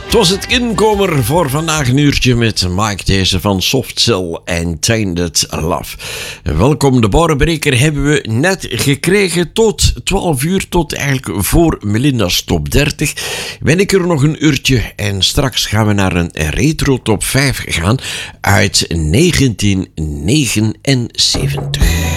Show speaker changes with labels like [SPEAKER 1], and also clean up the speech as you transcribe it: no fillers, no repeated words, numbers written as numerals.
[SPEAKER 1] Het was het inkomer voor vandaag, een uurtje met Mike deze van Soft Cell en Tainted Love. Welkom, de Borenbreker hebben we net gekregen tot 12 uur, tot eigenlijk voor Melinda's top 30. Ben ik er nog een uurtje en straks gaan we naar een retro top 5 gaan uit 1979.